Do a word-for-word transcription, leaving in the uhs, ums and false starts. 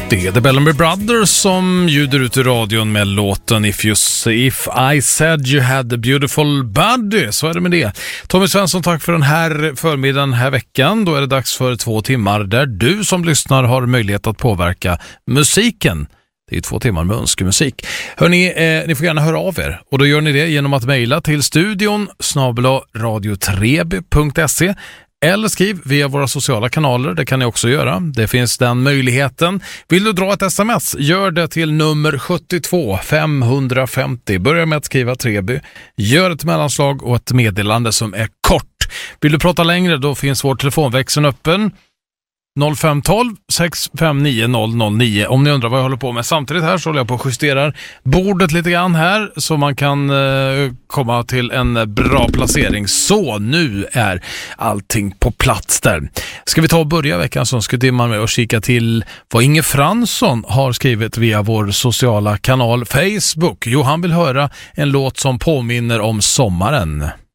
Det är The Bellamy Brothers som ljuder ut i radion med låten If you If I said you had a beautiful body. Så är det med det. Tommy Svensson, tack för den här förmiddagen här veckan. Då är det dags för två timmar där du som lyssnar har möjlighet att påverka musiken. Det är två timmar med önskemusik. Hörrni, eh, ni får gärna höra av er. Och då gör ni det genom att mejla till studion snabel-a radio treby punkt se. Eller skriv via våra sociala kanaler, det kan ni också göra. Det finns den möjligheten. Vill du dra ett sms, gör det till nummer sjuttiotvå femhundrafemtio. Börja med att skriva Treby, gör ett mellanslag och ett meddelande som är kort. Vill du prata längre, då finns vår telefonväxel öppen. noll fem ett två sex fem nio noll noll nio. Om ni undrar vad jag håller på med. Samtidigt här så håller jag på att justera bordet lite grann här så man kan eh, komma till en bra placering. Så nu är allting på plats där. Ska vi ta och börja veckans önsketimman med att kika till vad Inge Fransson har skrivit via vår sociala kanal Facebook. Jo, han vill höra en låt som påminner om sommaren.